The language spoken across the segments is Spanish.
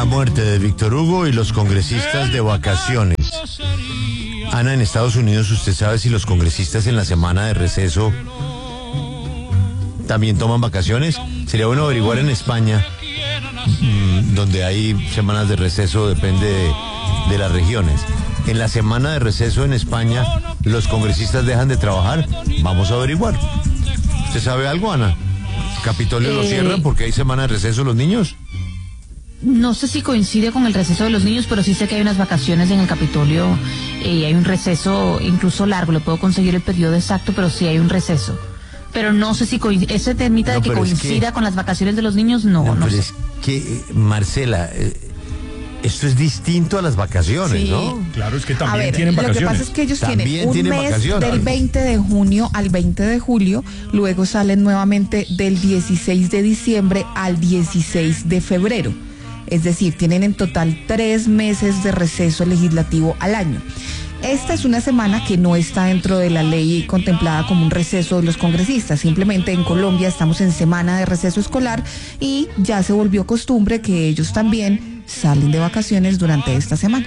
La muerte de Víctor Hugo y los congresistas de vacaciones. Ana, en Estados Unidos, ¿usted sabe si los congresistas en la semana de receso también toman vacaciones? Sería bueno averiguar en España, donde hay semanas de receso, depende de las regiones. En la semana de receso en España, ¿los congresistas dejan de trabajar? Vamos a averiguar. ¿Usted sabe algo, Ana? ¿Capitolio lo cierran porque hay semana de receso los niños? No sé si coincide con el receso de los niños, pero sí sé que hay unas vacaciones en el Capitolio, hay un receso incluso largo, le puedo conseguir el periodo exacto, pero sí hay un receso. Pero no sé si ese temita de que coincida con las vacaciones de los niños, no sé. Es que, Marcela, esto es distinto a las vacaciones, sí, ¿no? Claro, es que también tienen vacaciones. Lo que pasa es que ellos también tienen un mes vacaciones. Del 20 de junio al 20 de julio, luego salen nuevamente del 16 de diciembre al 16 de febrero. Es decir, tienen en total 3 meses de receso legislativo al año. Esta es una semana que no está dentro de la ley contemplada como un receso de los congresistas. Simplemente en Colombia estamos en semana de receso escolar y ya se volvió costumbre que ellos también salen de vacaciones durante esta semana.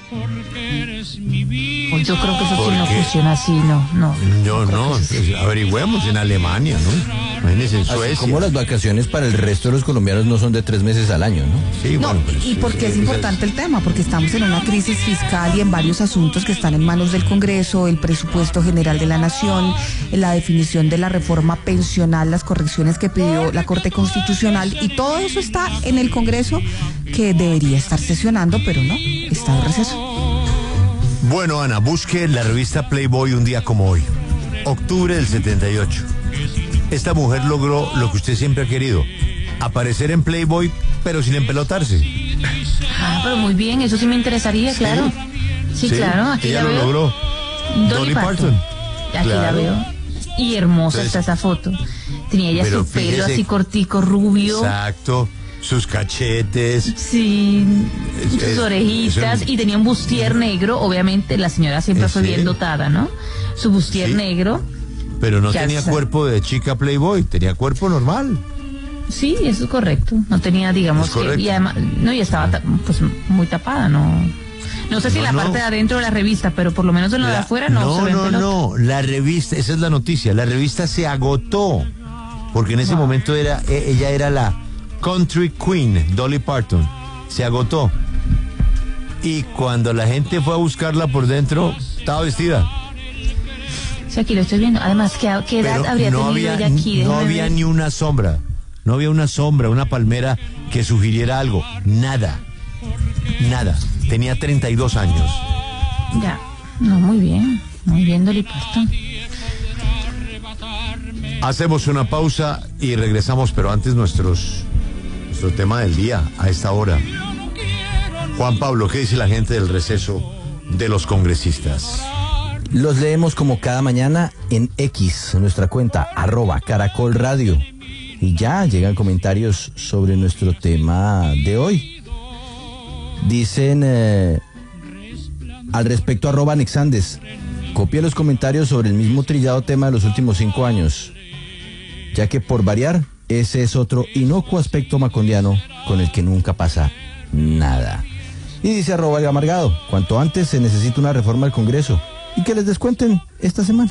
Pues yo creo que eso sí no funciona así, no. Yo no, pues averigüemos en Alemania, ¿no? Imagínense en Suecia. Como las vacaciones para el resto de los colombianos no son de 3 meses al año, ¿no? Sí, no, bueno, pues, y porque es importante el tema, porque estamos en una crisis fiscal y en varios asuntos que están en manos del Congreso, el presupuesto general de la Nación, la definición de la reforma pensional, las correcciones que pidió la Corte Constitucional, y todo eso está en el Congreso, que debería estar sesionando, pero no, está de receso. Bueno, Ana, busque la revista Playboy un día como hoy, octubre del 78. Esta mujer logró lo que usted siempre ha querido, aparecer en Playboy, pero sin empelotarse. Pero muy bien, eso sí me interesaría, claro. Sí, claro, aquí ella la lo veo. logró. Dolly Parton. Aquí la veo. Y hermosa está esa foto. Tenía ella su pelo así cortico, rubio. Exacto. Sus cachetes. Sí, sus orejitas, y tenía un bustier negro. Obviamente la señora siempre fue bien dotada, ¿no? Su bustier negro. Pero no tenía cuerpo de chica Playboy, tenía cuerpo normal. Sí, eso es correcto. No tenía, digamos, que, y además, no, y estaba pues muy tapada, no sé si en la parte de adentro de la revista, pero por lo menos en lo de afuera no, la revista, esa es la noticia, la revista se agotó, porque en ese momento ella era la Country Queen, Dolly Parton, se agotó. Y cuando la gente fue a buscarla por dentro, estaba vestida. Sí, aquí lo estoy viendo. Además, ¿qué edad habría tenido ella aquí? No había ni una sombra. No había una sombra, una palmera que sugiriera algo. Nada. Tenía 32 años. Ya. No, muy bien, Dolly Parton. Hacemos una pausa y regresamos, pero antes nuestro tema del día a esta hora. Juan Pablo, ¿qué dice la gente del receso de los congresistas? Los leemos como cada mañana en X, nuestra cuenta, @Caracol Radio. Y ya llegan comentarios sobre nuestro tema de hoy. Dicen al respecto @Nexandes, copia los comentarios sobre el mismo trillado tema de los últimos 5 años, ya que por variar, ese es otro inocuo aspecto macondiano con el que nunca pasa nada. Y dice @El Amargado, cuanto antes se necesita una reforma al Congreso y que les descuenten esta semana.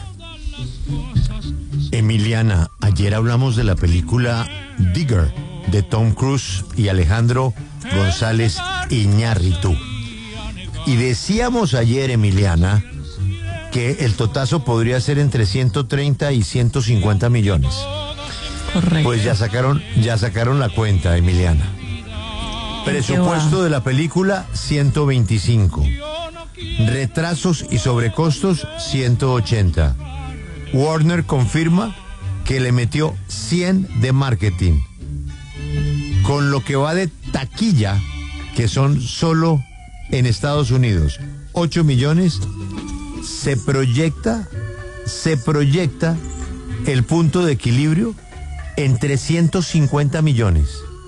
Emiliana, ayer hablamos de la película Digger de Tom Cruise y Alejandro González Iñárritu. Y decíamos ayer, Emiliana, que el totazo podría ser entre 130 y 150 millones. Correcto. Pues ya sacaron la cuenta, Emiliana. Presupuesto de la película, 125. Retrasos y sobrecostos, 180. Warner confirma que le metió 100 de marketing. Con lo que va de taquilla, que son solo en Estados Unidos 8 millones, se proyecta el punto de equilibrio en 350 millones.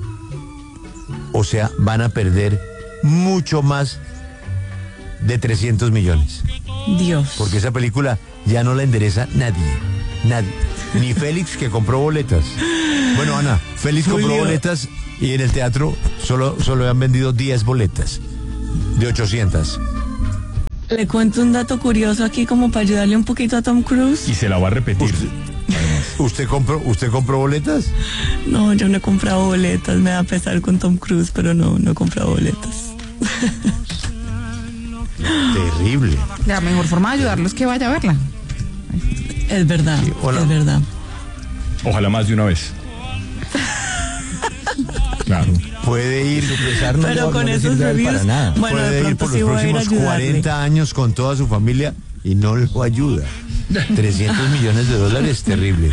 O sea, van a perder mucho más de 300 millones. Dios. Porque esa película ya no la endereza nadie. Ni Félix, que compró boletas. Bueno, Ana, Félix compró boletas Y en el teatro solo han vendido 10 boletas de 800. Le cuento un dato curioso aquí como para ayudarle un poquito a Tom Cruise. Y se la va a repetir. ¿Usted compró boletas? No, yo no he comprado boletas, me da pesar con Tom Cruise, pero no he comprado boletas. Terrible. La mejor forma de ayudarlo es que vaya a verla. Es verdad, Sí, hola. es verdad. Ojalá más de una vez. Claro. Puede ir, Pero con esos reviews, para nada. bueno, de puede ir pronto por sí los voy a ir a próximos ayudarle. 40 años con toda su familia y no lo ayuda. 300 millones de dólares, terrible.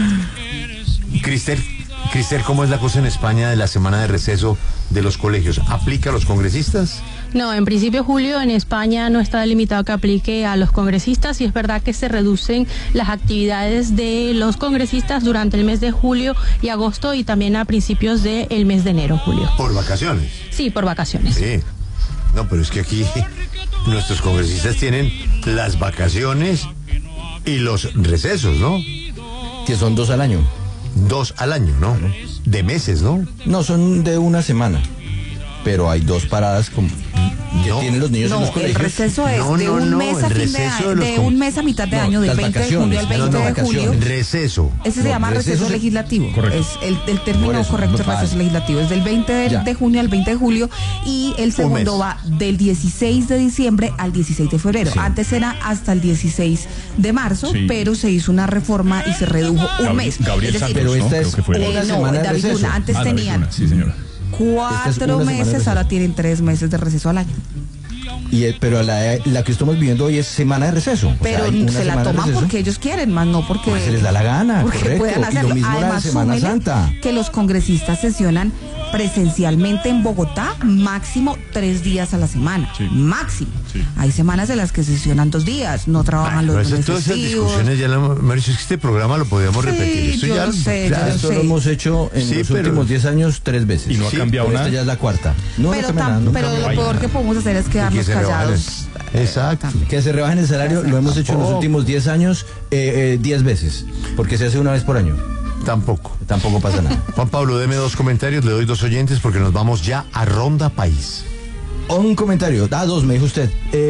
Crister, ¿cómo es la cosa en España de la semana de receso de los colegios? ¿Aplica a los congresistas? No, en principio, Julio, en España no está delimitado que aplique a los congresistas y es verdad que se reducen las actividades de los congresistas durante el mes de julio y agosto y también a principios del mes de enero, Julio. Por vacaciones. Sí, por vacaciones. Sí. No, pero es que aquí nuestros congresistas tienen las vacaciones y los recesos, ¿no? Que son 2 al año. 2 al año, ¿no? De meses, ¿no? No, son de una semana. Pero hay 2 paradas que No. tienen los niños en los No, el colegios. receso es No, de no, un no, mes a el fin de receso año, de los de un mes a mitad de No, año, del las 20 de vacaciones, julio al 20 no, de vacaciones. julio. Receso. Ese se llama receso legislativo. Correcto. Es el término Por eso, correcto es vale. receso legislativo. Es del 20 Ya. de junio al 20 de julio y el segundo mes. va del 16 de diciembre al 16 de febrero. Sí. Antes era hasta el 16 de marzo, Sí. pero se hizo una reforma y se redujo un mes. Gabriel Es decir, Santos, pero esta ¿no? es Creo que fue. una no, semana de David receso. Luna, antes Ah, David tenían Luna, sí, señora. Esta es una 4 semana de meses, receso. ahora tienen 3 meses de receso al año. Pero la que estamos viviendo hoy es semana de receso. O sea, Pero hay una se la semana de toman receso. porque ellos quieren, más no porque Pues se les da la gana, porque correcto. puedan Y lo hacerlo. mismo la de Además, Semana súmele Santa. que los congresistas sesionan presencialmente en Bogotá máximo 3 días a la semana. Sí. Máximo. Sí. Hay semanas en las que sesionan 2 días, no trabajan los Pero lunes todas esas festivos. discusiones ya las hemos dicho, es que este programa lo podíamos Sí, repetir. Esto yo ya, lo sé, ya- yo lo Esto sé. lo hemos hecho en Sí, los pero- últimos 10 años 3 veces. Y no ha Sí, cambiado Pero nada. esta ya es la cuarta. No, pero no cambia nada, no pero cambia lo nada. peor que podemos hacer es quedarnos se rebajan callados. Exacto. También. Que se rebajen el salario, lo hemos hecho en los últimos 10 años 10 veces, porque se hace una vez por año. Tampoco. Tampoco pasa nada. Juan Pablo, deme 2 comentarios, le doy 2 oyentes porque nos vamos ya a Ronda País. Un comentario, 2 me dijo usted.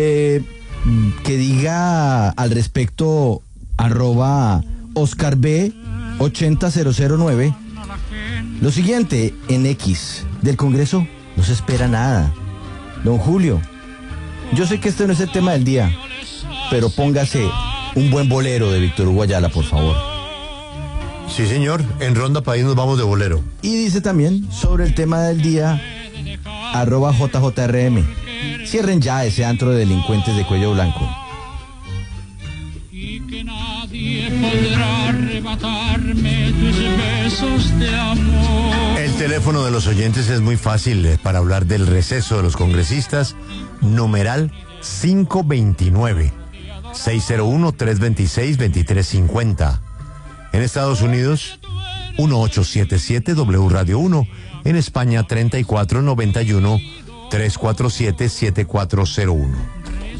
Que diga al respecto @Oscar B 80009 lo siguiente: en X del Congreso no se espera nada. Don Julio, yo sé que este no es el tema del día, pero póngase un buen bolero de Víctor Hugo Ayala, por favor. Sí, señor, en Ronda País nos vamos de bolero. Y dice también sobre el tema del día @JJRM. Cierren ya ese antro de delincuentes de cuello blanco. Y que nadie podrá arrebatarme tus besos de amor. El teléfono de los oyentes es muy fácil para hablar del receso de los congresistas. Numeral 529 601-326-2350. En Estados Unidos, 1877 W Radio 1. En España, 3491 347 7401.